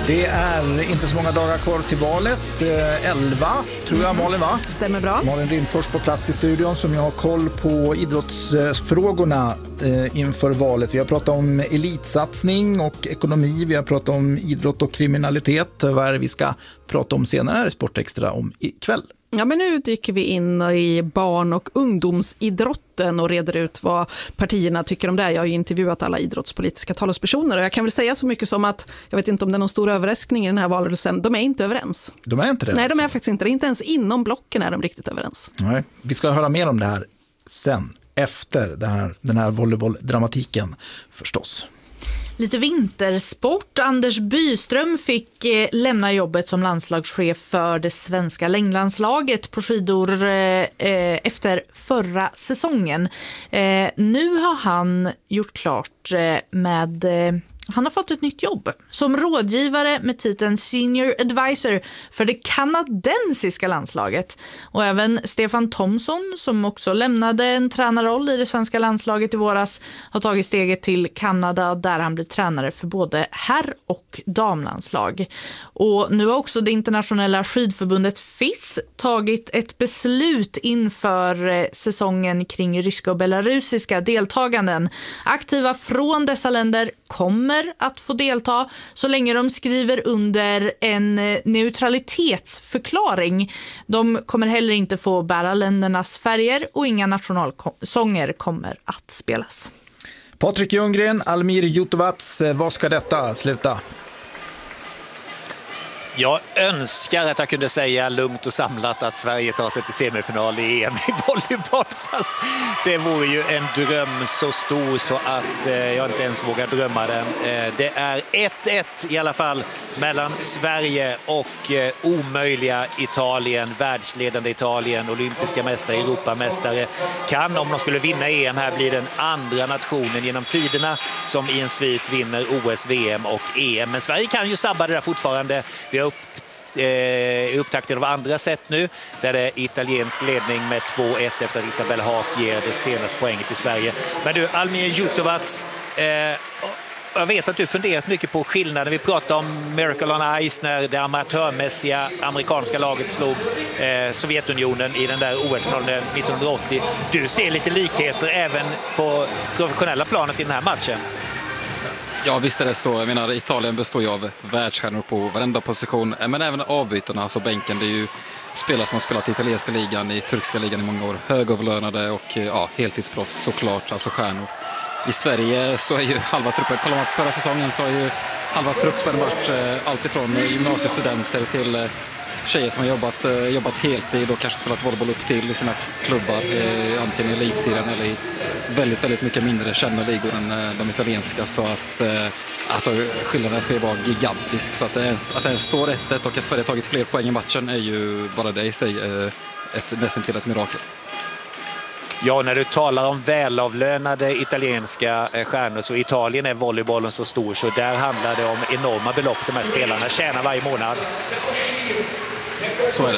Det är inte så många dagar kvar till valet. 11 tror jag, Malin, va? Stämmer bra. Malin Rindfors på plats i studion som jag har koll på idrottsfrågorna inför valet. Vi har pratat om elitsatsning och ekonomi. Vi har pratat om idrott och kriminalitet. Vad är det vi ska prata om senare i Sportextra om ikväll? Ja, men nu dyker vi in i barn- och ungdomsidrotten och reder ut vad partierna tycker om det. Jag har ju intervjuat alla idrottspolitiska talespersoner och jag kan väl säga så mycket som att jag vet inte om det är någon stor överraskning i den här valrörelsen. De är inte överens. De är inte det? Nej, de är faktiskt inte det. Inte ens inom blocken är de riktigt överens. Nej. Vi ska höra mer om det här sen, efter den här volleybolldramatiken förstås. Lite vintersport. Anders Byström fick lämna jobbet som landslagschef för det svenska längdlandslaget på skidor efter förra säsongen. Nu har han gjort klart med... Han har fått ett nytt jobb som rådgivare med titeln Senior Advisor för det kanadensiska landslaget. Och även Stefan Thomsson, som också lämnade en tränarroll i det svenska landslaget i våras, har tagit steget till Kanada där han blir tränare för både herr- och damlandslag. Och nu har också det internationella skidförbundet FIS tagit ett beslut inför säsongen kring ryska och belarusiska deltaganden. Aktiva från dessa länder kommer att få delta så länge de skriver under en neutralitetsförklaring. De kommer heller inte få bära ländernas färger och inga nationalsånger kommer att spelas. Patrik Ljunggren, Almir Jutovac, vad ska detta sluta? Jag önskar att jag kunde säga lugnt och samlat att Sverige tar sig till semifinal i EM i volleyboll, fast det vore ju en dröm så stor så att jag inte ens vågar drömma den. Det är 1-1 i alla fall mellan Sverige och omöjliga Italien, världsledande Italien, olympiska mästare, Europamästare. Kan, om de skulle vinna EM här, bli den andra nationen genom tiderna som i en svit vinner OS, VM och EM. Men Sverige kan ju sabba det där fortfarande. Vi har upptakten av andra sätt nu där det är italiensk ledning med 2-1 efter att Isabelle Haak ger det senaste poänget till Sverige. Men du, Almir Jutovac, jag vet att du funderat mycket på skillnaden. Vi pratade om Miracle on Ice när det amatörmässiga amerikanska laget slog Sovjetunionen i den där OS-finalen 1980. Du ser lite likheter även på professionella planet i den här matchen. Ja, visst är det så. Jag menar, Italien består ju av världsstjärnor på varenda position, men även avbytarna, alltså bänken. Det är ju spelare som har spelat i italienska ligan, i turkiska ligan i många år. Högavlönade och heltidsproffs såklart, alltså stjärnor. I Sverige så är ju halva truppen, förra säsongen så har ju halva truppen varit allt ifrån gymnasiestudenter till tjejer som har jobbat heltid och kanske spelat volleyboll upp till i sina klubbar, antingen i elitserien eller i väldigt, väldigt mycket mindre kända ligor än de italienska. Så att alltså, skillnaden ska ju vara gigantisk. Så att det ens står 1-1 och att Sverige har tagit fler poäng i matchen är ju bara det i sig nästan till ett mirakel. Ja, när du talar om välavlönade italienska stjärnor så Italien är volleybollen så stor så där handlar det om enorma belopp de här spelarna tjänar varje månad. Så är det.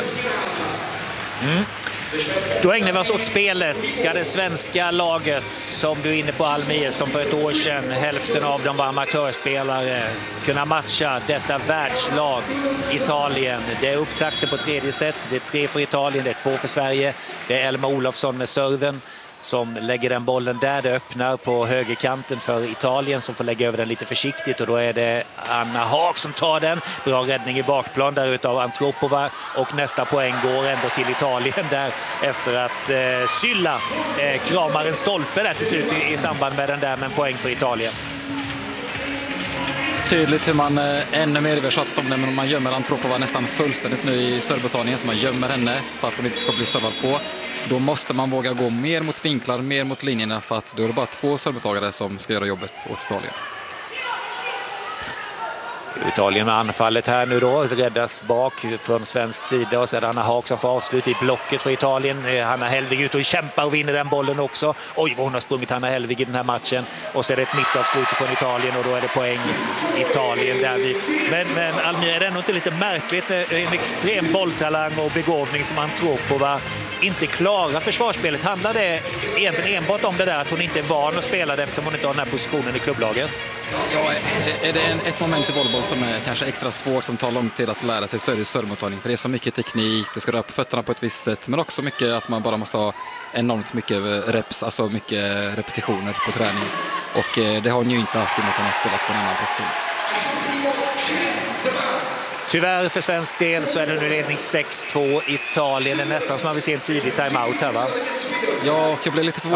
Då ägnar vi oss åt spelet. Ska det svenska laget, som du är inne på Almir, som för ett år sedan hälften av dem var amatörspelare, kunna matcha detta världslag Italien? Det är upptakten på tredje set. Det är 3 för Italien, det är 2 för Sverige. Det är Elma Olofsson med serven som lägger den bollen där. Det öppnar på högerkanten för Italien som får lägga över den lite försiktigt och då är det Anna Haak som tar den. Bra räddning i bakplan där utav Antropova och nästa poäng går ändå till Italien där efter att Sylla kramar en stolpe där till slut i samband med den där, men poäng för Italien. Tydligt hur man ännu mer, vi har tjatat om det, men man gömmer Antropova nästan fullständigt nu i Storbritannien, så man gömmer henne för att hon inte ska bli servad på. Då måste man våga gå mer mot vinklar, mer mot linjerna, för att då är det bara 2 servemottagare som ska göra jobbet åt Italien. Italien med anfallet här nu då, räddas bak från svensk sida och sedan Anna Haak som får avslut i blocket för Italien. Hanna Hellvig ut och kämpar och vinner den bollen också. Oj, vad hon har sprungit Hanna Hellvig i den här matchen. Och så är det ett mittavslut från Italien och då är det poäng Italien där vi. Men Almir, är det ändå inte lite märkligt en extrem bolltalang och begåvning som Antropova inte klara försvarsspelet. Handlar det egentligen enbart om det där att hon inte är van att spela eftersom hon inte har den här positionen i klubblaget? Ja, är det ett moment i volleyboll som är kanske extra svårt, som tar lång tid att lära sig, så är det servemottagning. För det är så mycket teknik, du ska röra på fötterna på ett visst sätt, men också mycket att man bara måste ha enormt mycket reps, alltså mycket repetitioner på träning. Och det har hon ju inte haft i och med att hon har spelat på en annan position. Tyvärr för svensk del så är det nu ledning 6-2 Italien. Det är nästan som man vill se en tidig timeout här, va? Ja, och jag blev lite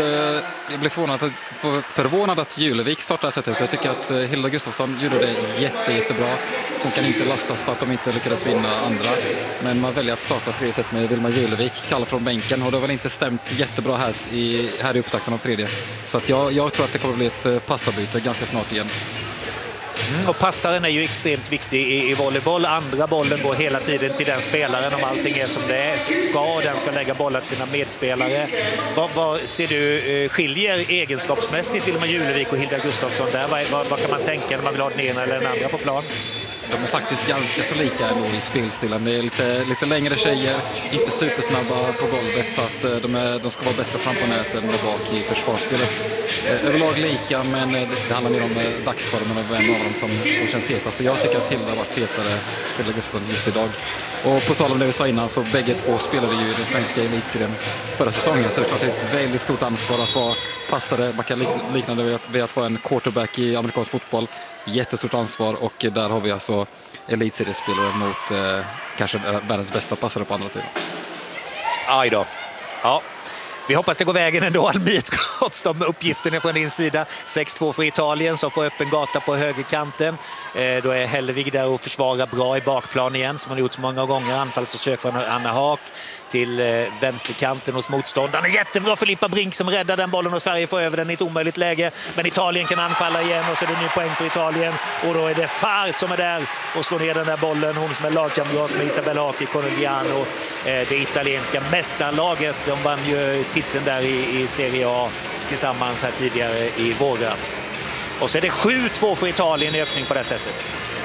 förvånad att Julevik startade sättet. Jag tycker att Hilda Gustafsson gjorde det jättebra. Hon kan inte lastas för att de inte lyckades vinna andra. Men man väljer att starta 3 set med Vilma Julevik, kall från bänken. Och det har väl inte stämt jättebra här i upptakten av tredje. Så att jag tror att det kommer bli ett passarbyte ganska snart igen. Och passaren är ju extremt viktig i volleyboll. Andra bollen går hela tiden till den spelaren om allting är som det ska. Den ska lägga bollen till sina medspelare. Vad ser du skiljer egenskapsmässigt Vilma Julevik och Hilda Gustafsson där? Vad kan man tänka när man vill ha den ena eller den andra på plan? De är faktiskt ganska så lika ändå i spelstilen. Det är lite längre tjejer, inte supersnabba på golvet, så att de ska vara bättre fram på nätet än bak i försvarsspelet. Överlag lika, men det handlar mer om dagsformen av en av dem som känns hetast. Jag tycker att Hilda har varit hetare, Hilda Gustafsson, just idag. Och på tal om det vi sa innan, så bägge två spelade ju den svenska elitserien förra säsongen, så det är klart ett väldigt stort ansvar att vara passare. Man kan likna det vid att vara en quarterback i amerikansk fotboll. Jättestort ansvar, och där har vi alltså elitseriespelare mot kanske världens bästa passare på andra sidan. Aj då. Ja. Vi hoppas det går vägen ändå, Almir, trots de uppgifterna från din sida. 6-2 för Italien som får öppen gata på högerkanten. Då är Hellevig där och försvarar bra i bakplan igen, som han gjort så många gånger. Anfallsförsök från Anna Haak till vänsterkanten hos motståndaren. Jättebra Filippa Brink som räddar den bollen och Sverige får över den i ett omöjligt läge. Men Italien kan anfalla igen och så är det ny poäng för Italien. Och då är det Far som är där och slår ner den där bollen. Hon som är lagkamrat med Isabella Haak i Conegliano. Det italienska mästarlaget. De vann ju titeln där i Serie A tillsammans här tidigare i våras. Och så är det 7-2 för Italien i öppning på det sättet.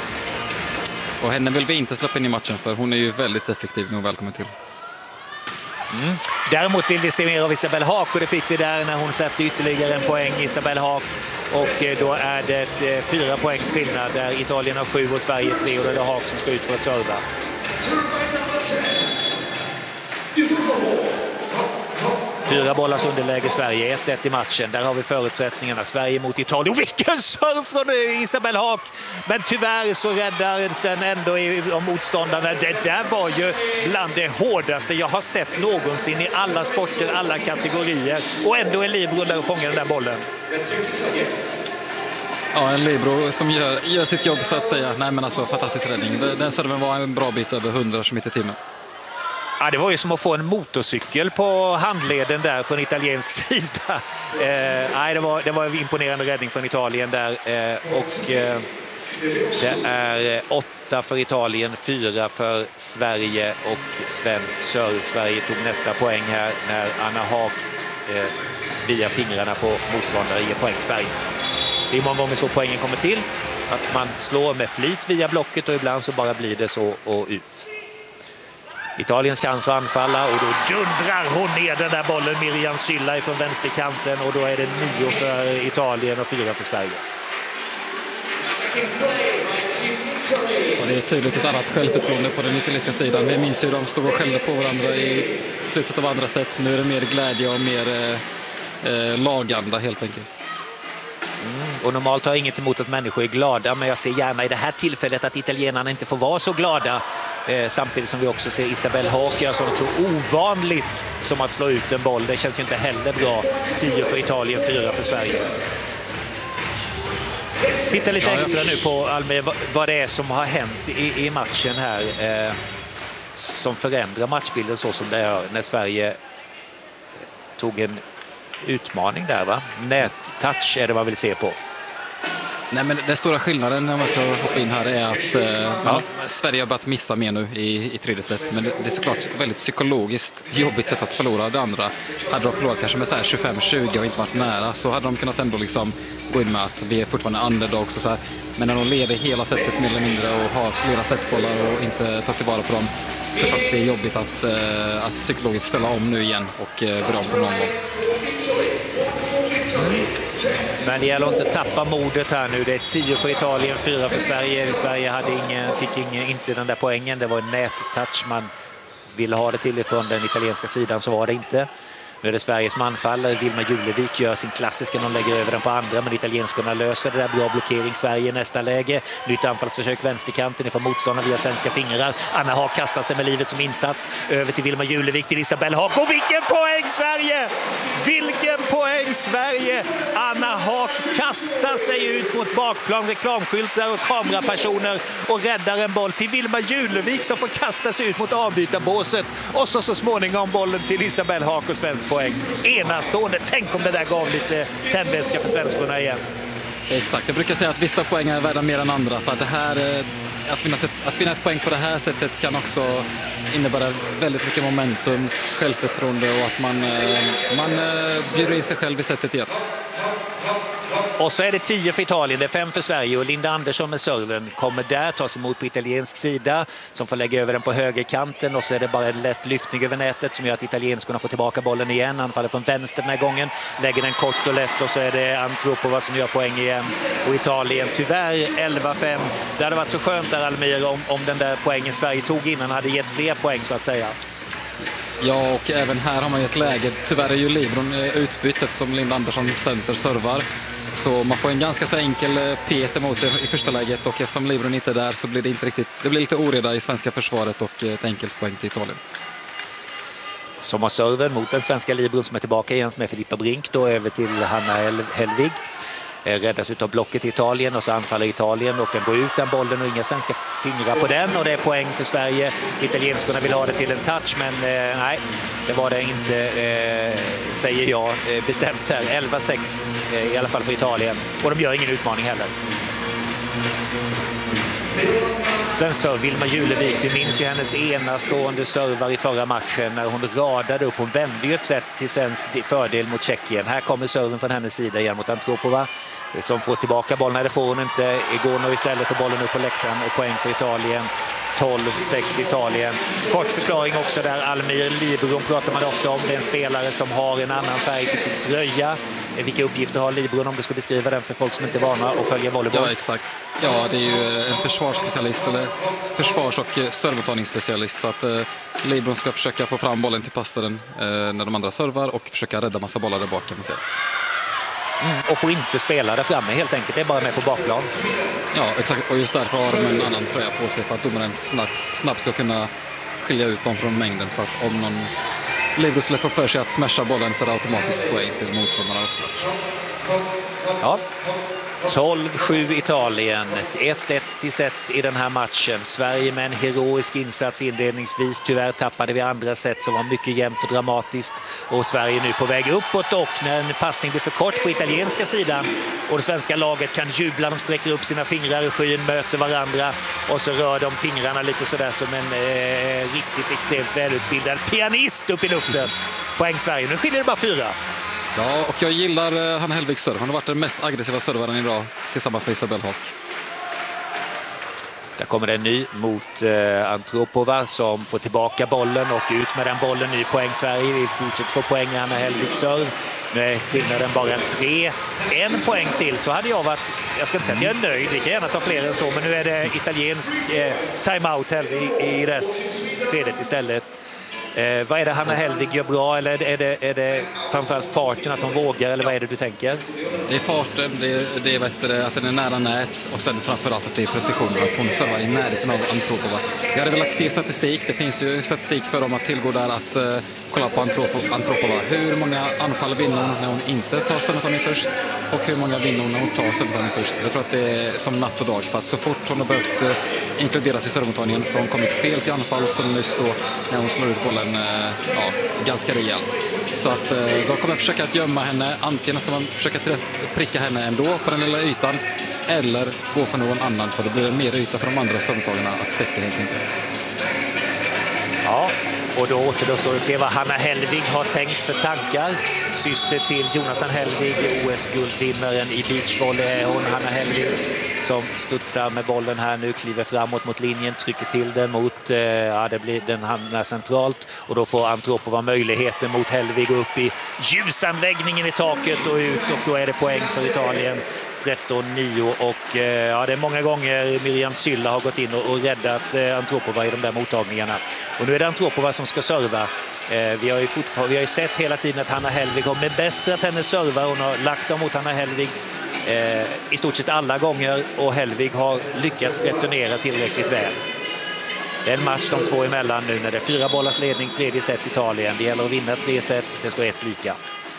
Och henne vill vi inte släppa in i matchen, för hon är ju väldigt effektiv nu och välkommen till. Däremot vill vi se mer av Isabella Haak, och det fick vi där när hon sätter ytterligare en poäng, Isabella Haak. Och då är det 4 poängs skillnad där Italien har 7 och Sverige 3, och då är det Haak som ska ut för att serva. Fyra bollars underläge Sverige, 1-1 i matchen. Där har vi förutsättningarna. Sverige mot Italien. Och vilken serv från Isabella Haak! Men tyvärr så räddar den ändå av motståndarna. Det där var ju bland det hårdaste jag har sett någonsin i alla sporter, alla kategorier. Och ändå är Libro där och fångar den där bollen. Ja, en Libro som gör sitt jobb, så att säga. Nej, men alltså, fantastisk räddning. Den serven var en bra bit över 100 km i timmen. Ja, det var ju som att få en motorcykel på handleden där från italiensk sida. Det var en imponerande räddning från Italien där. Det är 8 för Italien, 4 för Sverige och svensk serve. Sverige tog nästa poäng här när Anna Haak via fingrarna på motståndare ger poäng till Sverige. Det är många gånger så poängen kommer till. Att man slår med flit via blocket och ibland så bara blir det så och ut. Italiens chans att anfalla, och då dundrar hon ner den där bollen, Miriam Sylla från vänsterkanten, och då är det 9 för Italien och 4 för Sverige. Och det är tydligt ett annat självförtroende på den italienska sidan. Vi minns hur de stod och skällde på varandra i slutet av andra set. Nu är det mer glädje och mer laganda helt enkelt. Och normalt har jag inget emot att människor är glada, men jag ser gärna i det här tillfället att italienarna inte får vara så glada. Samtidigt som vi också ser Isabella Haak göra sånt så ovanligt som att slå ut en boll. Det känns ju inte heller bra. 10 för Italien, 4 för Sverige. Titta lite extra nu på Almir, vad det är som har hänt i matchen här som förändrar matchbilden så som det är när Sverige tog en utmaning där, va? Nättouch är det man vill se på. Nej, men den stora skillnaden när man ska hoppa in här är att Sverige har börjat missa mer nu i tredje set. Men det är såklart väldigt psykologiskt jobbigt sätt att förlora det andra. Hade de förlorat kanske med så här 25-20 och inte varit nära, så hade de kunnat ändå liksom gå in med att vi är fortfarande underdogs och så här. Men när de leder hela setet mer eller mindre och har flera setbollar och inte tar tillvara på dem, så är det jobbigt att psykologiskt ställa om nu igen och börja om på någon gång. Men det gäller att inte tappa modet här nu. Det är 10 för Italien, 4 för Sverige. Sverige fick inte den där poängen. Det var en nättouch man ville ha det till ifrån den italienska sidan, så var det inte. Nu är det Sveriges manfall. Vilma Julevik gör sin klassiska, de lägger över den på andra, men italienskorna löser det där. Bra blockering, Sverige i nästa läge. Nytt anfallsförsök vänsterkanten ifrån motståndaren via svenska fingrar. Anna Haag kastar sig med livet som insats. Över till Vilma Julevik, till Isabelle Haag. Och vilken poäng Sverige! Vilken poäng Sverige! Anna Haag kastar sig ut mot bakplan, reklamskyltar och kamerapersoner och räddar en boll till Vilma Julevik som får kasta sig ut mot avbytarbåset. Och så småningom bollen till Isabelle Haag och svensk poäng. Enastående. Tänk om det där gav lite tändvätska för svenskorna igen. Exakt. Jag brukar säga att vissa poäng är värda mer än andra. För att det här, att vinna ett poäng på det här sättet kan också innebära väldigt mycket momentum, självförtroende och att man bjuder i sig själv i sättet igen. Och så är det 10 för Italien, det är 5 för Sverige och Linda Andersson med serven kommer där, tas emot på italiensk sida som får lägga över den på högerkanten, och så är det bara en lätt lyftning över nätet som gör att italienskorna får tillbaka bollen igen. Anfaller från vänster den här gången, lägger den kort och lätt, och så är det Antropova som gör poäng igen. Och Italien tyvärr 11-5. Det hade varit så skönt där, Almir, om den där poängen Sverige tog innan hade gett fler poäng så att säga. Ja, och även här har man ju ett läge. Tyvärr är ju Libron utbytet som Linda Andersson center servar. Så man får en ganska så enkel pet emot sig i första läget, och eftersom Libron inte är där så blir det inte riktigt, det blir lite oreda i svenska försvaret och ett enkelt poäng till Italien. Som har serven mot den svenska Libron som är tillbaka igen, som är Filippa Brink, då över till Hanna Hellvig. Räddas ut av blocket i Italien och så anfaller Italien och den går ut den bollen och inga svenska fingrar på den, och det är poäng för Sverige. Italienskorna vill ha det till en touch, men nej, det var det inte, säger jag bestämt här. 11-6 i alla fall för Italien, och de gör ingen utmaning heller. Svensk serv, Vilma Julevik, vi minns ju hennes enastående servar i förra matchen när hon radade upp, hon vände ju ett sätt till svensk fördel mot Tjeckien. Här kommer serven från hennes sida igen mot Antropova som får tillbaka bollen. Nej, det får hon inte. Igår nu istället och bollen upp på läktaren och poäng för Italien. 12-6 Italien. Kort förklaring också där, Almir Libron pratar man ofta om. Det är en spelare som har en annan färg på sin tröja. Vilka uppgifter har Libron, om du ska beskriva den för folk som inte är vana och följer volleyboll? Ja, exakt. Ja, det är ju en försvarsspecialist, eller försvars- och servontagningsspecialist, så att Libron ska försöka få fram bollen till passaren när de andra servar och försöka rädda massa bollar där bak, kan man säga. Och får inte spela där framme helt enkelt, det är bara med på bakplan. Ja, exakt, och just därför har de en annan tröja på sig för att domaren snabbt ska kunna skilja ut dem från mängden, så att om någon Libro skulle få för sig att smasha bollen så är det automatiskt poäng till motståndarna. Ja. 12-7 Italien, 1-1 i set i den här matchen. Sverige med en heroisk insats inledningsvis. Tyvärr tappade vi andra set som var mycket jämnt och dramatiskt. Och Sverige nu på väg uppåt, och när en passning blir för kort på italienska sidan och det svenska laget kan jubla, de sträcker upp sina fingrar i skyn, möter varandra och så rör de fingrarna lite sådär som en riktigt extremt välutbildad pianist upp i luften. Poäng Sverige, nu skiljer det bara 4. Ja, och jag gillar Hanna Hellvigs serv. Hon har varit den mest aggressiva servaren idag tillsammans med Isabelle Haag. Där kommer det en ny mot Antropova som får tillbaka bollen och ut med den bollen. Ny poäng Sverige. Vi fortsätter få poäng i Hanna Hellvigs serv. Nu är skillnaden bara 3. En poäng till så hade jag varit, jag ska inte säga att jag är nöjd, vi kan gärna ta fler än så, men nu är det italiensk timeout i det skedet istället. Vad är det Hanna Hellvig gör bra, eller är det framförallt farten, att de vågar, eller vad är det du tänker? Det är farten, det är att den är nära nät, och sen framförallt att det är precision, att hon servar i närheten av Antropova. Jag hade velat se statistik, det finns ju statistik för dem att tillgå där, att kolla på Antropova. Hur många anfall vinner hon när hon inte tar servantagning först, och hur många vinner hon när hon tar servantagning först. Jag tror att det är som natt och dag, för att så fort hon har behövt inkluderas i servantagningen så har hon kommit fel till anfall, som nyss då när hon slår ut bollen ganska rejält. Så att de kommer försöka att gömma henne. Antingen ska man försöka pricka henne ändå på den lilla ytan, eller gå för någon annan, för det blir mer yta för de andra servtagarna att stäcka helt enkelt. Ja, och då återstår att se vad Hanna Hellwig har tänkt för tankar. Syster till Jonathan Hellwig, OS-guldvinnaren i beachvolley är hon, Hanna Hellwig, som studsar med bollen här nu, kliver framåt mot linjen, trycker till den mot, den hamnar centralt, och då får Antropova möjligheten mot Hellwig upp i ljusanläggningen i taket och ut, och då är det poäng för Italien. 13-9, och det är många gånger Miriam Sylla har gått in och räddat Antropova i de där mottagningarna. Och nu är det Antropova som ska serva. Vi har ju sett hela tiden att Hanna Hellwig har bemästrat hennes servar. Hon har lagt dem mot Hanna Hellwig i stort sett alla gånger, och Hellwig har lyckats returnera tillräckligt väl. Det är en match de två emellan nu när det är 4 bollars ledning, tredje set Italien. Det gäller att vinna 3 set, det står 1 lika.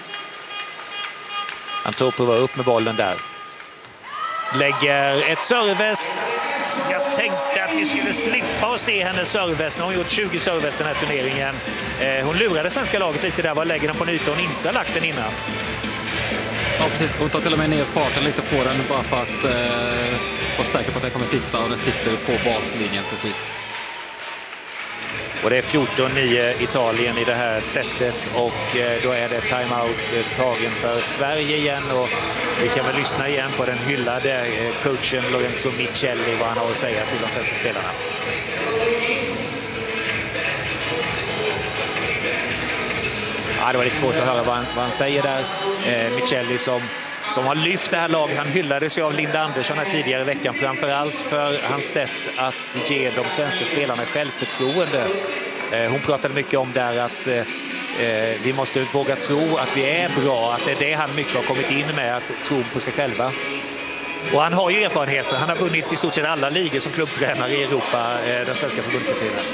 Antropova upp med bollen där. Lägger ett serves. Jag tänkte att vi skulle slippa att se hennes serves. Nu har hon gjort 20 serves den här turneringen. Hon lurade svenska laget lite där. Vad lägger den på en yta hon inte har lagt den innan? Ja, precis. Hon tar till och med ner farten lite på den bara för att vara säker på att den kommer sitta, och den sitter på baslinjen precis. Och det är 14-9 Italien i det här sättet, och då är det timeout tagen för Sverige igen, och vi kan väl lyssna igen på den hyllade coachen Lorenzo Michelli, vad han har att säga till de svenska spelarna. Ja, det var lite svårt att höra vad han säger där. Michelli som har lyft det här laget. Han hyllades ju av Linda Andersson här tidigare i veckan, framförallt för hans sätt att ge de svenska spelarna självförtroende. Hon pratade mycket om där att vi måste våga tro att vi är bra, att det är det han mycket har kommit in med, att tro på sig själva. Och han har ju erfarenheter. Han har vunnit i stort sett alla ligor som klubbtränare i Europa, den svenska förbundskaptenen.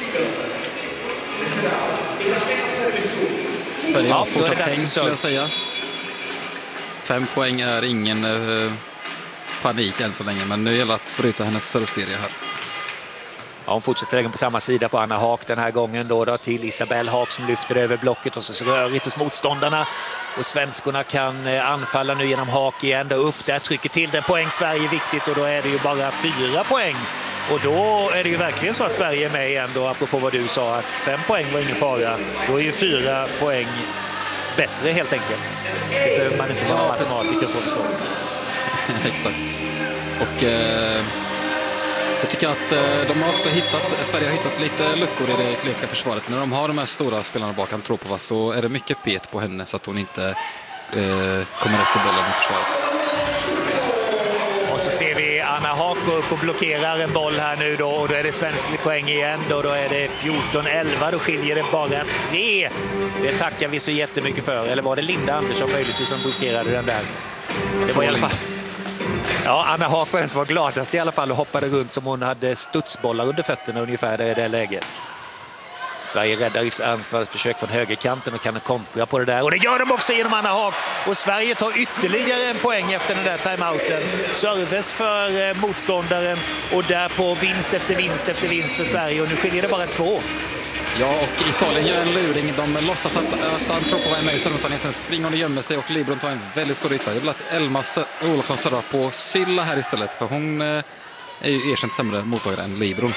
Sverige har fortsatt häng, skulle jag säga. 5 poäng är ingen panik än så länge, men nu gäller att bryta hennes servserie här. Ja, hon fortsätter lägga på samma sida på Anna Haak den här gången då till Isabelle Haak som lyfter över blocket, och så rörigt hos motståndarna. Och svenskorna kan anfalla nu genom Haak igen. Då upp där, trycker till den. Poäng Sverige är viktigt, och då är det ju bara 4 poäng. Och då är det ju verkligen så att Sverige är med igen då, apropå vad du sa, att 5 poäng var ingen fara. Då är ju 4 poäng bättre helt enkelt. Det behöver man inte vara matematiker för att förstå. Exakt. Och jag tycker att Sverige har hittat lite luckor i det italienska försvaret. När de har de här stora spelarna bak Antropova så är det mycket pet på henne så att hon inte kommer rätt i bollen i försvaret. Och så ser vi Anna Haak upp och blockerar en boll här nu då, och då är det svensk poäng igen då är det 14-11, då skiljer det bara 3. Det tackar vi så jättemycket för. Eller var det Linda Andersson möjligtvis som blockerade den där? Det var i alla fall... Ja, Anna Haak var den som var gladast i alla fall och hoppade runt som hon hade studsbollar under fötterna ungefär i det läget. Sverige räddar anfallsförsök från högerkanten och kan kontra på det där. Och det gör de också genom Anna Haak. Och Sverige tar ytterligare en poäng efter den där timeouten. Service för motståndaren och därpå vinst efter vinst efter vinst för Sverige. Och nu skiljer det bara 2. Ja, och Italien gör en luring. De låtsas att Antropova är med i servemottagningen. Sen springer hon och gömmer sig och Libron tar en väldigt stor yta. Jag vill att Elma Olofsson servar på Sylla här istället. För hon är ju erkänt sämre mottagare än Libron.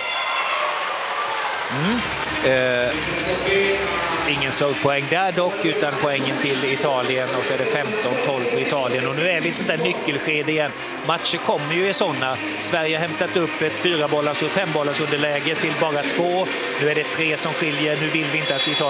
Ingen servepoäng där dock, utan poängen till Italien, och så är det 15-12 för Italien. Och nu är vi i ett sånt där nyckelskede igen. Matcher kommer ju i sådana. Sverige har hämtat upp ett 4-bollars och 5-bollars underläge till bara 2. Nu är det 3 som skiljer. Nu vill vi inte att Italien